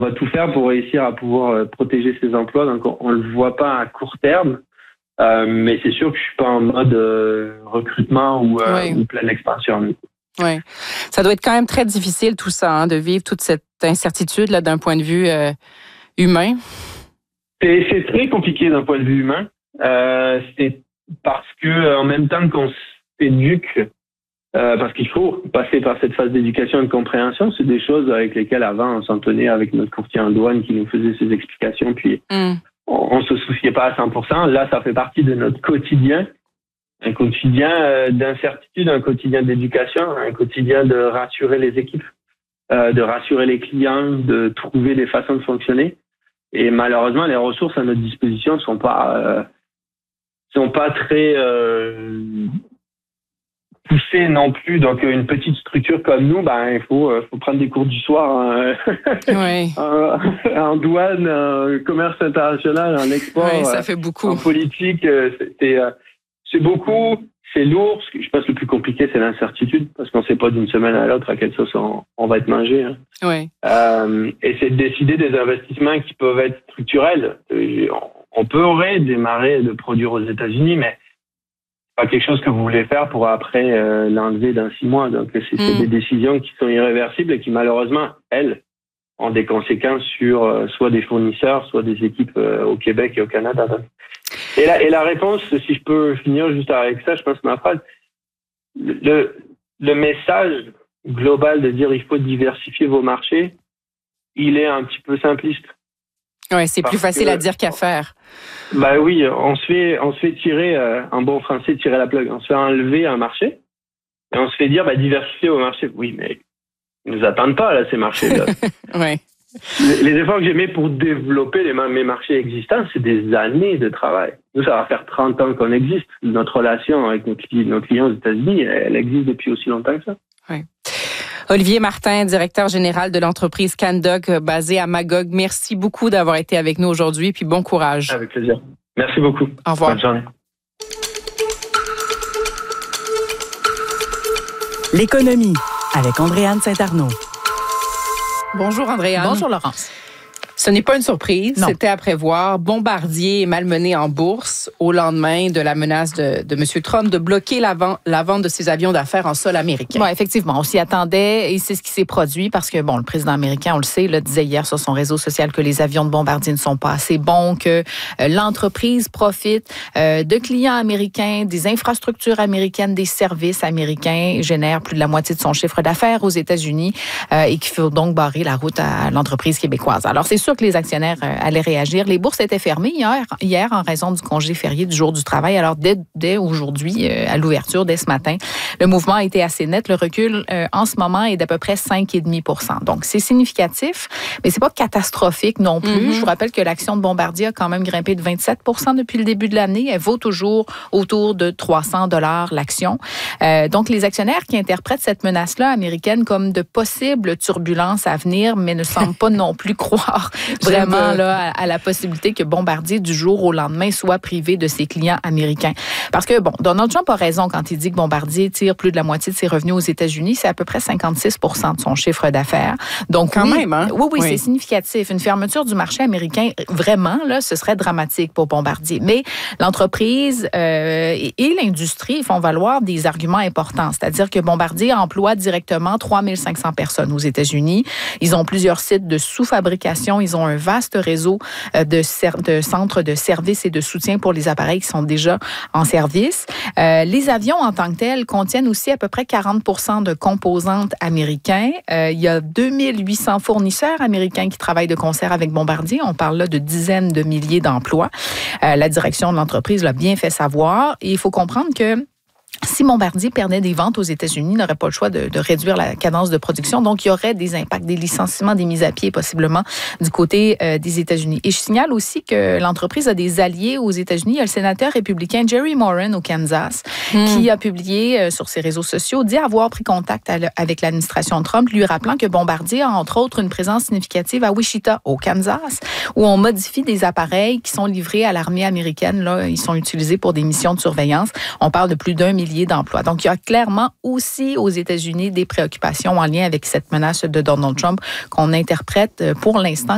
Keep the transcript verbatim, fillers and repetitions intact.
on va tout faire pour réussir à pouvoir euh, protéger ces emplois. Donc, on ne le voit pas à court terme. Euh, mais c'est sûr que je suis pas en mode euh, recrutement ou, euh, oui. ou pleine expansion. Oui. Ça doit être quand même très difficile tout ça, hein, de vivre toute cette incertitude là, d'un point de vue euh, humain. C'est, c'est très compliqué d'un point de vue humain. Euh, c'est parce que en même temps qu'on s'éduque, euh, parce qu'il faut passer par cette phase d'éducation et de compréhension, c'est des choses avec lesquelles avant on s'en tenait avec notre courtier en douane qui nous faisait ses explications, puis mm. on, on se souciait pas à cent pour cent. Là, ça fait partie de notre quotidien. Un quotidien euh, d'incertitude, un quotidien d'éducation, un quotidien de rassurer les équipes, euh, de rassurer les clients, de trouver des façons de fonctionner. Et malheureusement, les ressources à notre disposition sont pas euh, sont pas très euh, poussées non plus. Donc, une petite structure comme nous, ben il faut euh, faut prendre des cours du soir hein, oui. en, en douane, en commerce international, en export, oui, ça fait beaucoup. En politique. C'est euh, C'est beaucoup, c'est lourd. Je pense que le plus compliqué, c'est l'incertitude, parce qu'on ne sait pas d'une semaine à l'autre à quelle sauce on, on va être mangé. Hein. Oui. Euh, et c'est de décider des investissements qui peuvent être structurels. On pourrait démarrer de produire aux États-Unis, mais c'est pas quelque chose que vous voulez faire pour après euh, l'enlever dans six mois. Donc, c'est, c'est mm. des décisions qui sont irréversibles et qui, malheureusement, elles, ont des conséquences sur euh, soit des fournisseurs, soit des équipes euh, au Québec et au Canada. Donc. Et la, et la réponse, si je peux finir juste avec ça, je pense ma phrase, le, le message global de dire il faut diversifier vos marchés, il est un petit peu simpliste. Oui, c'est plus facile que, à dire qu'à faire. Bah oui, on se fait, on se fait tirer, euh, en bon français, tirer la plug. On se fait enlever un marché et on se fait dire bah, diversifier vos marchés. Oui, mais ils nous attendent pas là ces marchés-là. Oui. Les efforts que j'ai mis pour développer les, mes marchés existants, c'est des années de travail. Nous, ça va faire trente ans qu'on existe. Notre relation avec nos clients, nos clients aux États-Unis, elle existe depuis aussi longtemps que ça. Oui. Olivier Martin, directeur général de l'entreprise Candoc, basée à Magog. Merci beaucoup d'avoir été avec nous aujourd'hui, puis bon courage. Avec plaisir. Merci beaucoup. Au revoir. Bonne journée. L'économie avec Andréane Saint-Arnaud. Bonjour Andréane. Bonjour Laurence. Ce n'est pas une surprise, non. C'était à prévoir. Bombardier est malmené en bourse au lendemain de la menace de, de M. Trump de bloquer la, vente, la vente de ses avions d'affaires en sol américain. Oui, effectivement, on s'y attendait et c'est ce qui s'est produit parce que, bon, le président américain, on le sait, là, disait hier sur son réseau social que les avions de Bombardier ne sont pas assez bons, que euh, l'entreprise profite euh, de clients américains, des infrastructures américaines, des services américains, génère plus de la moitié de son chiffre d'affaires aux États-Unis euh, et qu'il faut donc barrer la route à l'entreprise québécoise. Alors, c'est sûr que les actionnaires euh, allaient réagir. Les bourses étaient fermées hier, hier en raison du congé férié du jour du travail. Alors, dès, dès aujourd'hui, euh, à l'ouverture, dès ce matin, le mouvement a été assez net. Le recul, euh, en ce moment, est d'à peu près cinq virgule cinq pour cent. Donc, c'est significatif, mais c'est pas catastrophique non plus. Mm-hmm. Je vous rappelle que l'action de Bombardier a quand même grimpé de vingt-sept pour cent depuis le début de l'année. Elle vaut toujours autour de trois cents dollars l'action. Euh, donc, les actionnaires qui interprètent cette menace-là américaine comme de possibles turbulences à venir, mais ne semblent pas non plus croire vraiment là, à, à la possibilité que Bombardier, du jour au lendemain, soit privé de ses clients américains. Parce que, bon, Donald Trump a raison quand il dit que Bombardier tire plus de la moitié de ses revenus aux États-Unis. C'est à peu près cinquante-six pour cent de son chiffre d'affaires. Donc, quand oui, même, hein? Oui, oui, oui, c'est significatif. Une fermeture du marché américain, vraiment, là, ce serait dramatique pour Bombardier. Mais l'entreprise euh, et, et l'industrie font valoir des arguments importants. C'est-à-dire que Bombardier emploie directement trois mille cinq cents personnes aux États-Unis. Ils ont plusieurs sites de sous-fabrication. Ils ont un vaste réseau de, ser- de centres de services et de soutien pour les appareils qui sont déjà en service. Euh, les avions en tant que tels contiennent aussi à peu près quarante pour cent de composantes américains. Euh, il y a deux mille huit cents fournisseurs américains qui travaillent de concert avec Bombardier. On parle là de dizaines de milliers d'emplois. Euh, la direction de l'entreprise l'a bien fait savoir. Et il faut comprendre que si Bombardier perdait des ventes aux États-Unis, il n'aurait pas le choix de, de réduire la cadence de production. Donc, il y aurait des impacts, des licenciements, des mises à pied possiblement du côté euh, des États-Unis. Et je signale aussi que l'entreprise a des alliés aux États-Unis. Il y a le sénateur républicain Jerry Moran au Kansas mm. qui a publié euh, sur ses réseaux sociaux, dit avoir pris contact à le, avec l'administration Trump, lui rappelant que Bombardier a entre autres une présence significative à Wichita, au Kansas, où on modifie des appareils qui sont livrés à l'armée américaine. Là, ils sont utilisés pour des missions de surveillance. On parle de plus d'un millier d'emplois. Donc, il y a clairement aussi aux États-Unis des préoccupations en lien avec cette menace de Donald Trump qu'on interprète pour l'instant